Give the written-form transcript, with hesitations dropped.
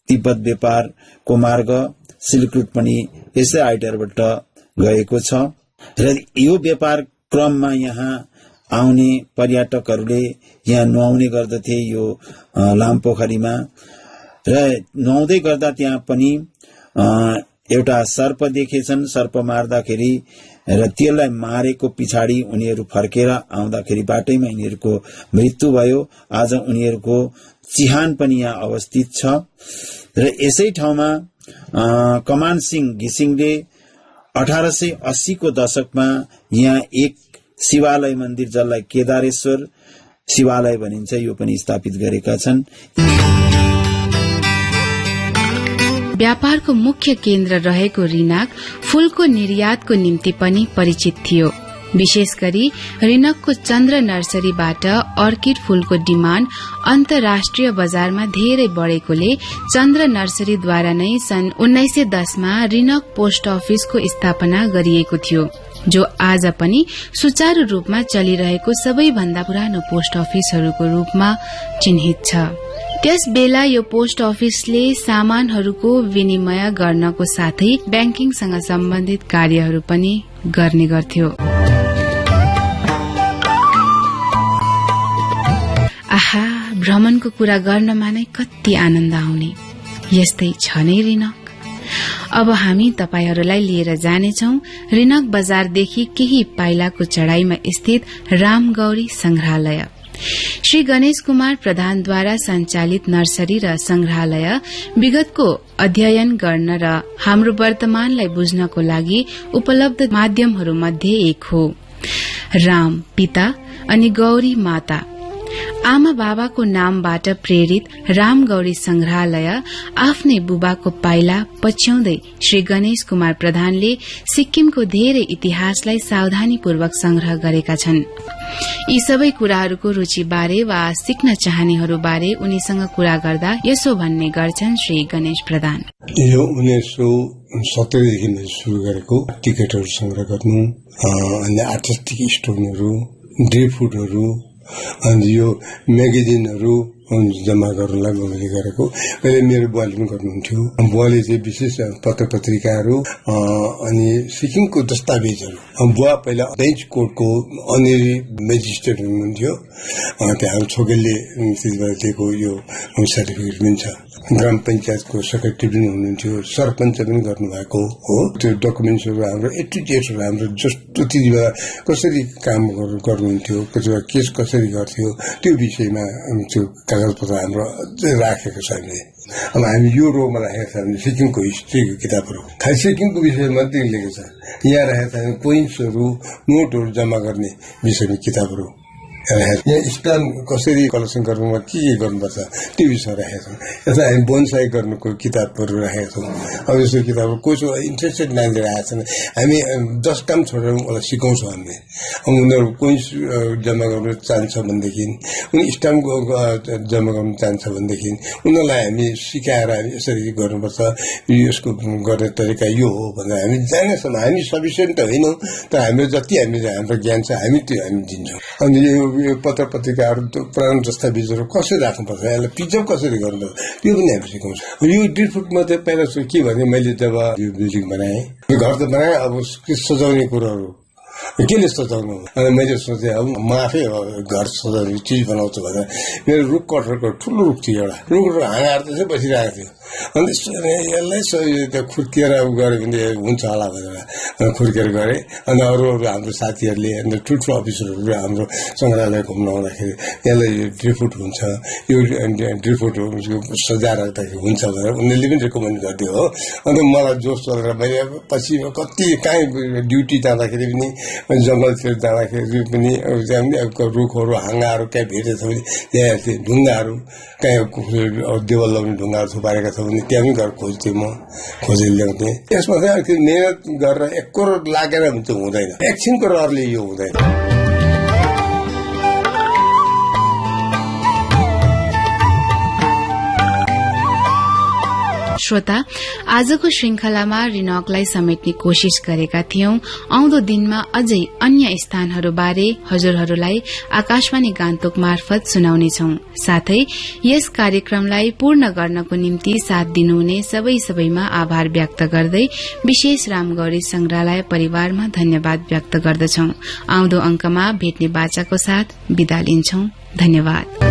तिब्बत व्यापारको मार्ग silk route पनि यसै आइटरबाट गएको छ र यो व्यापार क्रममा यहाँ आउने पर्यटकहरूले यहाँ नुहाउने गर्दथे यो लामपोखरीमा र नुहाउँदै गर्दा त्यहाँ पनि एउटा सर्प देखेछन्। सर्प मार्दाखेरि र त्यसलाई मारेको पछाडि उनीहरू फर्केर आउँदाखेरि बाटैमा यिनीहरूको मृत्यु भयो। आज उनीहरूको चिहान पनि यहाँ अवस्थित छ र यसै ठाउँमा कमान सिंह घिसिङले 1880 को दशकमा यहाँ एक शिवालय मन्दिर जसलाई केदारेश्वर शिवालय भनिन्छ यो पनि स्थापित गरेका छन्। व्यापारको मुख्य केन्द्र रहेको रिनाक फूलको निर्यातको निम्ति पनि परिचित थियो। विशेष गरी रिनकको चन्द्र नर्सरीबाट अर्किड फूलको डिमाण्ड अन्तर्राष्ट्रिय बजारमा धेरै बढ़ेकोले चन्द्र नर्सरीद्वारा नै सन् 1910 मा रिनक पोस्ट अफिसको स्थापना गरिएको थियो, जो आज पनि सुचारू रूपमा चलिरहेको सबैभन्दा पुरानो पोस्ट अफिसहरूको रूपमा चिन्हित छ। त्यस बेला यो पोस्ट अफिसले सामानहरूको विनिमय गर्नको साथै ब्याङ्किङसँग सम्बन्धित कार्यहरू पनि गर्ने गर्थ्यो। आहा, भ्रमणको कुरा गर्नमा नै कति आनन्द आउने। यस्तै छ नै रिनक। अब हामी तपाईहरूलाई लिएर जानेछौं रिनक बजारदेखि केही पाइलाको चढ़ाईमा स्थित रामगौरी संग्रहालय। श्री गणेश कुमार प्रधानद्वारा संचालित नर्सरी र संग्रहालय विगतको अध्ययन गर्न र हाम्रो वर्तमानलाई बुझ्नको लागि उपलब्ध माध्यमहरू मध्ये एक हो। राम पिता अनि गौरी माता, आमा बाबाको नामबाट प्रेरित रामगौरी संग्रहालय आफ्नै बुबाको पाइला पछ्याउँदै श्री गणेश कुमार प्रधानले सिक्किमको धेरै इतिहासलाई सावधानीपूर्वक संग्रह गरेका छन्। यी सबै कुराहरूको रुचिबारे वा सिक्न चाहनेहरूबारे उनीसँग कुरा गर्दा यसो भन्ने गर्छन् श्री गणेश प्रधान। यो 1970 देखि नै सुरु गरेको टिकटहरू संग्रह गर्नु, अनि आर्टिस्टिक स्टोनहरू, ड्राई फ्रुटहरू, अनि यो म्यागजिनहरू जम्मा गर्नलाई मैले गरेको। अहिले मेरो बुवाले पनि गर्नुहुन्थ्यो। बुवाले चाहिँ विशेष पत्र पत्रिकाहरू अनि सिक्किमको दस्तावेजहरू, बुवा पहिला बेन्च कोर्टको अनेरी मेजिस्ट्रेट हुनुहुन्थ्यो, त्यहाँ छोकेलले दिएको यो सर्टिफिकेट पनि छ। ग्राम पञ्चायतको सेक्रेटरी पनि हुनुहुन्थ्यो, सरपञ्च पनि गर्नुभएको हो। त्यो डकुमेन्ट्सहरू हाम्रो ए टु जेड हाम्रो जस्तो त्यतिबेला कसरी काम गर्नुहुन्थ्यो, कतिवटा केस कसरी गर्थ्यो त्यो विषयमा त्यो कागजपत्र हाम्रो राखेको छ। अब हामी यो रोमा राखेका छ भने सिक्किमको हिस्ट्रीको किताबहरू खालि सिक्किमको विषयमा मात्रै लेखेको छ। यहाँ राखेका छ कोइन्सहरू, नोटहरू जम्मा गर्ने विषयमा किताबहरू यहाँ स्टाम्प कसरी कलेक्सन गर्नुमा के गर्नुपर्छ त्यो विषय राखेका छौँ। यता हामी बोनसाई गर्नुको किताबहरू राखेका छौँ। अब यस्तो किताबहरू कसो इन्ट्रेस्टेड नानीले राखेका छन्, हामी 10 काम छोडेर उसलाई सिकाउँछौँ। हामीले अब उनीहरू कोइन्स जम्मा गर्नु चाहन्छ भनेदेखि, उनी स्टाम्प जम्मा गर्नु चाहन्छ भनेदेखि उनीहरूलाई हामी सिकाएर हामी यसरी गर्नुपर्छ, यसको गर्ने तरिका यो हो भनेर हामी जानेछौँ। हामी सफिसियन्ट त होइनौँ, तर हाम्रो जति हाम्रो ज्ञान छ हामी त्यो हामी दिन्छौँ। अनि यो पत्र पत्रिकाहरू पुरानो दस्तावेजहरू कसरी राख्नुपर्छ, यसलाई प्रिजर्भ कसरी गर्नुपर्छ त्यो पनि हामी सिकाउँछौँ। यो ड्राई फ्रुटमा चाहिँ पहिला के भने मैले जब यो बिल्डिङ बनाएँ, घर त बनाएँ, अब सजाउने कुराहरू केले सजाउनु, अनि मैले सोचेँ अब म आफै घर सजाउने चिज बनाउँछु भनेर मेरो रुख कटहरको ठुलो रुख थियो, एउटा रुख हाँगाएर त्यसै बसिरहेको थियो। अनि यसलाई खुर्किएर गऱ्यो भने हुन्छ होला भनेर खुर्किएर गरेँ। अनि अरू हाम्रो साथीहरूले अन्त ठुल्ठुलो अफिसरहरू हाम्रो सङ्ग्रहालय घुम्न आउँदाखेरि यसलाई यो ड्राई फ्रुट हुन्छ, यो ड्राई फ्रुट सजाएर राख्दाखेरि हुन्छ भनेर उनीहरूले पनि रेकमेन्ड गरिदियो हो। अन्त मलाई जोस चलेर मैले पछि कति कहीँ ड्युटी जाँदाखेरि पनि जङ्गलतिर जाँदाखेरि पनि रुखहरू हाँगाहरू कहीँ भेटेछ भने त्यहाँ ढुङ्गाहरू कहीँ देवल लगाउने ढुङ्गाहरू थुपारेका छ भने त्यहाँ पनि गएर खोज्थेँ, म खोजेर ल्याउँथेँ। यसमा चाहिँ मेहनत गरेर एक करोड लागेर चाहिँ हुँदैन, एकछिनको रहरले यो हुँदैन। श्रोता, आजको श्रृंखलामा रिनकलाई समेट्ने कोशिश गरेका थियौं। आउँदो दिनमा अझै अन्य स्थानहरूबारे हजुरहरूलाई आकाशवाणी गान्तोक मार्फत सुनाउनेछौ। साथै यस कार्यक्रमलाई पूर्ण गर्नको निम्ति साथ दिनुहुने सबैमा आभार व्यक्त गर्दै विशेष रामगौरी संग्रहालय परिवारमा धन्यवाद व्यक्त गर्दछौ। आउँदो अंकमा भेट्ने बाचाको साथ बिदा लिन्छौ। धन्यवाद।